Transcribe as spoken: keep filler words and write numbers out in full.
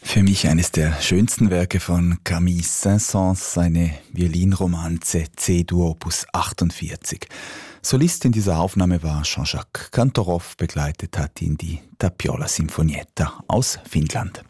Für mich eines der schönsten Werke von Camille Saint-Saëns, seine Violinromanze C-Dur Opus achtundvierzig. Solist in dieser Aufnahme war Jean-Jacques Kantorov, begleitet hat ihn die Tapiola Sinfonietta aus Finnland.